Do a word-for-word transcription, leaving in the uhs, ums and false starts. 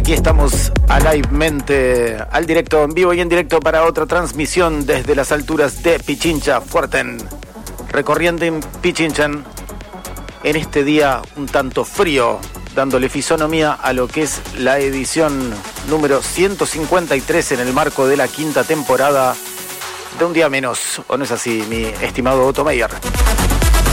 aquí estamos alivemente, al directo, en vivo y en directo para otra transmisión desde las alturas de Pichincha, Fuerten, recorriendo en Pichinchan, en este día un tanto frío, dándole fisonomía a lo que es la edición número ciento cincuenta y tres en el marco de la quinta temporada de Un Día Menos. ¿O no es así, mi estimado Otto Meyer?